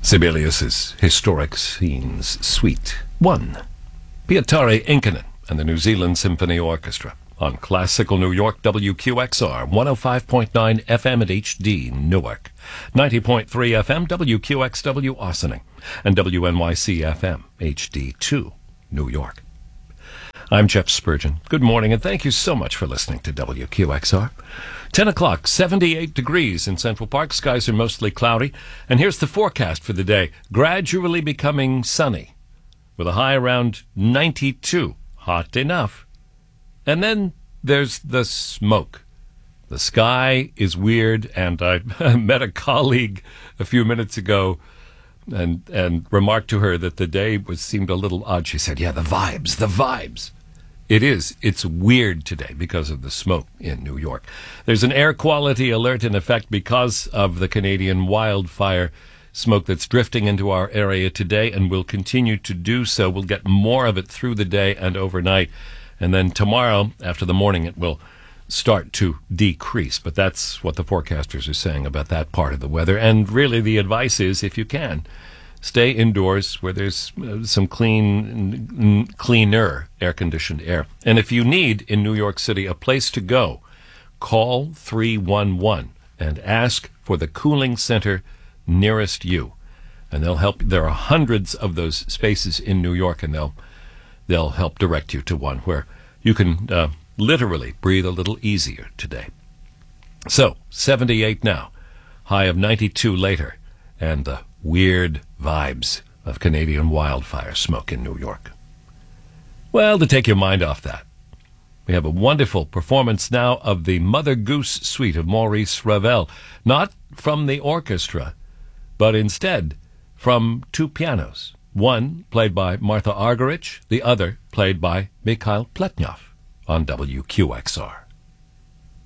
Sibelius's Historic Scenes, Suite 1. Pietari Inkinen and the New Zealand Symphony Orchestra on Classical New York, WQXR, 105.9 FM at HD, Newark, 90.3 FM, WQXW, Ossining, and WNYC FM, HD2, New York. I'm Jeff Spurgeon. Good morning, and thank you so much for listening to WQXR. 10 o'clock, 78 degrees in Central Park. Skies are mostly cloudy. And here's the forecast for the day. Gradually becoming sunny, with a high around 92. Hot enough. And then there's the smoke. The sky is weird, and I met a colleague a few minutes ago and remarked to her that the day seemed a little odd. She said, yeah, the vibes. It's weird today because of the smoke in New York. There's an air quality alert in effect because of the Canadian wildfire smoke that's drifting into our area today and will continue to do so. We'll get more of it through the day and overnight. And then tomorrow, after the morning, it will start to decrease. But that's what the forecasters are saying about that part of the weather. And really the advice is, if you can, stay indoors where there's some cleaner air-conditioned air. And if you need, in New York City, a place to go, call 311 and ask for the cooling center nearest you. And they'll help. There are hundreds of those spaces in New York, and they'll help direct you to one where you can literally breathe a little easier today. So, 78 now, high of 92 later, and the weird vibes of Canadian wildfire smoke in New York. Well, to take your mind off that, we have a wonderful performance now of the Mother Goose Suite of Maurice Ravel, not from the orchestra, but instead from two pianos, one played by Martha Argerich, the other played by Mikhail Pletnyov on WQXR.